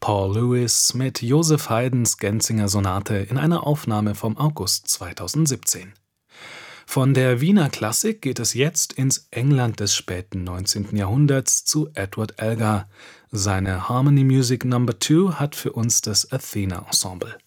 Paul Lewis mit Joseph Haydns Genzinger-Sonate in einer Aufnahme vom August 2017. Von der Wiener Klassik geht es jetzt ins England des späten 19. Jahrhunderts zu Edward Elgar. Seine Harmony Music No. 2 hat für uns das Athena Ensemble.